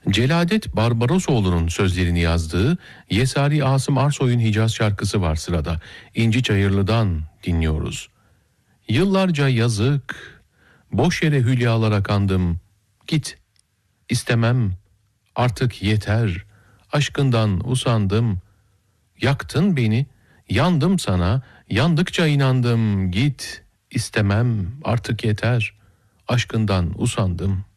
Celadet Barbarosoğlu'nun sözlerini yazdığı Yesari Asım Arsoy'un Hicaz şarkısı var sırada. İnci Çayırlı'dan dinliyoruz. Yıllarca yazık, boş yere hülyalara kandım. Git, istemem, artık yeter, aşkından usandım. Yaktın beni, yandım sana, yandıkça inandım. Git, istemem, artık yeter, aşkından usandım.